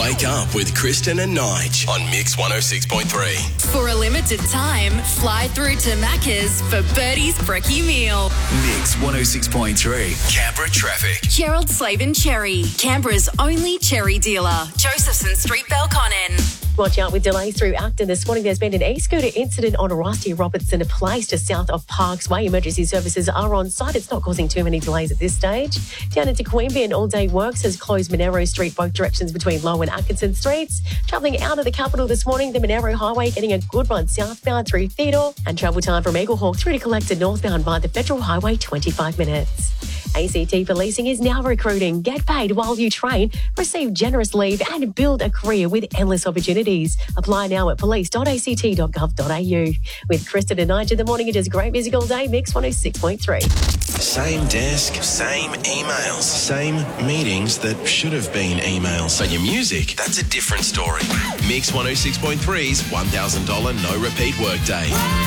Wake up with Kristen and Nige on Mix 106.3. For a limited time, fly through to Macca's for Birdie's Brekkie Meal. Mix 106.3. Canberra traffic. Gerald Slavin Cherry, Canberra's only cherry dealer. Josephson Street, Belconnen. Watch out with delays through Acton. This morning there's been an e-scooter incident on Rusty Robertson Place just south of Parks Way. Emergency services are on site. It's not causing too many delays at this stage. Down into Queanbeyan, all-day works has closed Monero Street, both directions between Low and Atkinson Streets. Travelling out of the capital this morning, the Monero Highway getting a good run southbound through Theodore, and travel time from Eaglehawk through to Collector northbound by the Federal Highway, 25 minutes. ACT Policing is now recruiting. Get paid while you train, receive generous leave and build a career with endless opportunities. Apply now at police.act.gov.au. With Kristen and Nige in the morning, it is a great musical day. Mix 106.3. Same desk, same emails, same meetings that should have been emails. But your music, that's a different story. Mix 106.3's $1,000 no repeat workday.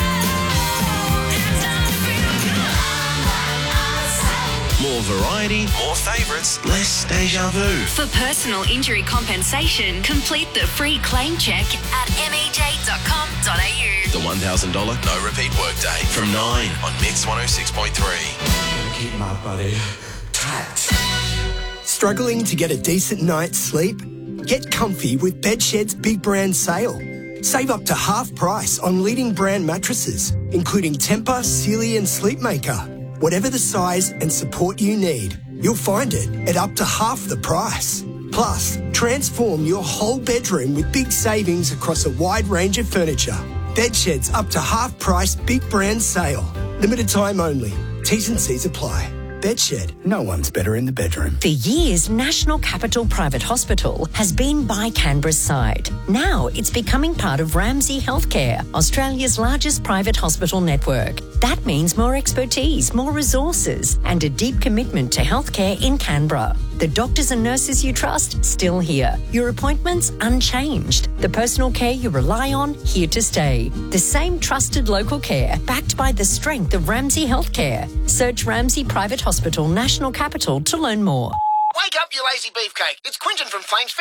More variety, more favourites, less deja vu. For personal injury compensation, complete the free claim check at mej.com.au. The $1,000 no repeat workday from 9 on Mix 106.3. Keep my body tight. Struggling to get a decent night's sleep? Get comfy with Bedshed's big brand sale. Save up to half price on leading brand mattresses, including Tempur, Sealy and Sleepmaker. Whatever the size and support you need, you'll find it at up to half the price. Plus, transform your whole bedroom with big savings across a wide range of furniture. Bedshed's up to half price big brand sale. Limited time only. T's and C's apply. Bedshed, no one's better in the bedroom. For years, National Capital Private Hospital has been by Canberra's side. Now it's becoming part of Ramsay Healthcare, Australia's largest private hospital network. That means more expertise, more resources, and a deep commitment to healthcare in Canberra. The doctors and nurses you trust, still here. Your appointments, unchanged. The personal care you rely on, here to stay. The same trusted local care, backed by the strength of Ramsay Healthcare. Search Ramsay Private Hospital, National Capital to learn more. Wake up, you lazy beefcake. It's Quinton from Flames